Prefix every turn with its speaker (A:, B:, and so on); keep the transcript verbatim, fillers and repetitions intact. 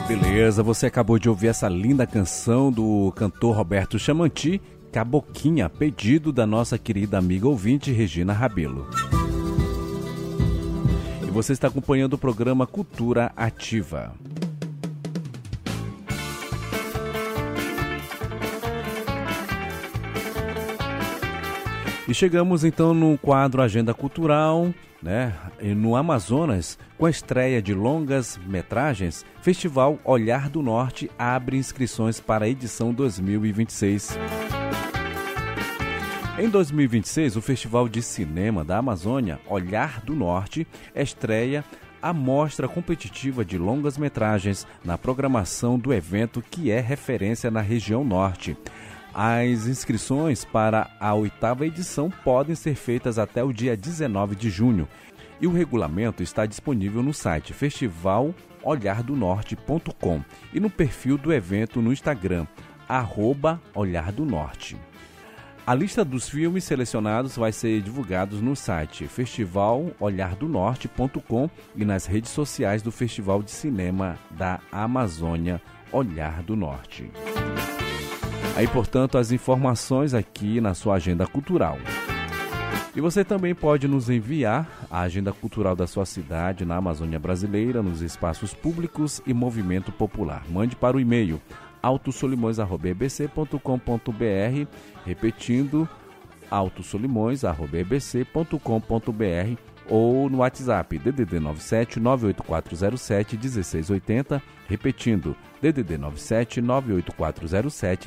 A: Beleza, você acabou de ouvir essa linda canção do cantor Roberto Chamanti, Caboquinha, pedido da nossa querida amiga ouvinte Regina Rabelo. E você está acompanhando o programa Cultura Ativa. E chegamos então no quadro Agenda Cultural, né? E no Amazonas, com a estreia de longas metragens, Festival Olhar do Norte abre inscrições para a edição dois mil e vinte e seis. Em dois mil e vinte e seis, o Festival de Cinema da Amazônia, Olhar do Norte, estreia a mostra competitiva de longas metragens na programação do evento, que é referência na região norte. As inscrições para a oitava edição podem ser feitas até o dia dezenove de junho e o regulamento está disponível no site festival olhar do norte ponto com e no perfil do evento no Instagram, arroba Olhar do Norte. A lista dos filmes selecionados vai ser divulgada no site festival olhar do norte ponto com e nas redes sociais do Festival de Cinema da Amazônia, Olhar do Norte. Aí, portanto, as informações aqui na sua agenda cultural. E você também pode nos enviar a agenda cultural da sua cidade na Amazônia Brasileira, nos espaços públicos e movimento popular. Mande para o e-mail autosolimões arroba e b c ponto com ponto b r, repetindo autosolimões arroba e b c ponto com ponto b r ou no WhatsApp D D D nove sete nove oito quatro zero sete um seis oito zero, repetindo D D D nove sete nove oito quatro zero sete